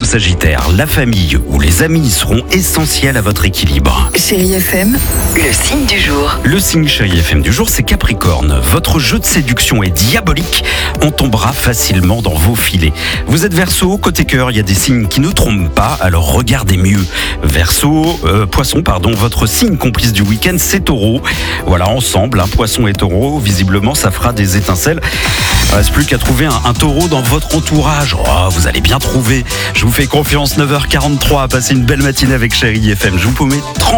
Sagittaire, la famille ou les amis seront essentiels à votre équilibre. Chérie FM, le signe du jour. Le signe Chérie FM du jour, c'est Capricorne. Votre jeu de séduction est diabolique. On tombera facilement dans vos filets. Vous êtes Verseau, côté cœur, il y a des signes qui ne trompent pas, alors regardez mieux. Poisson, votre signe complice du week-end, c'est Taureau. Voilà, ensemble, Poisson et Taureau, visiblement, ça fera des étincelles. Il ne reste plus qu'à trouver un taureau dans votre entourage. Oh, vous allez bien trouver. Je vous fais confiance, 9h43. Passez une belle matinée avec Chérie FM. Je vous promets 30